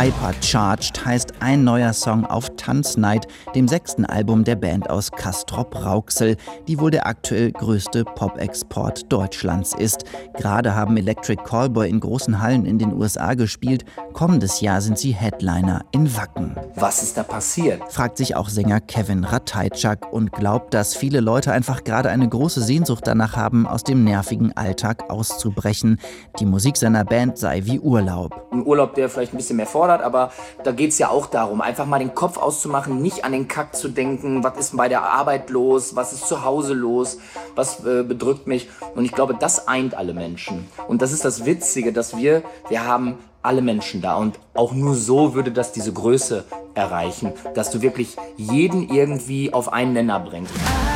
Hypercharged heißt ein neuer Song auf Tanznight, dem 6. Album der Band aus Castrop-Rauxel, die wohl der aktuell größte Pop-Export Deutschlands ist. Gerade haben Electric Callboy in großen Hallen in den USA gespielt. Kommendes Jahr sind sie Headliner in Wacken. Was ist da passiert? Fragt sich auch Sänger Kevin Ratajczak und glaubt, dass viele Leute einfach gerade eine große Sehnsucht danach haben, aus dem nervigen Alltag auszubrechen. Die Musik seiner Band sei wie Urlaub. Ein Urlaub, der vielleicht ein bisschen mehr fordert, aber da geht es ja auch darum, einfach mal den Kopf auszumachen, nicht an den Kack zu denken, was ist bei der Arbeit los, was ist zu Hause los, was bedrückt mich. Und ich glaube, das eint alle Menschen. Und das ist das Witzige, dass wir haben alle Menschen da und auch nur so würde das diese Größe erreichen, dass du wirklich jeden irgendwie auf einen Nenner bringst.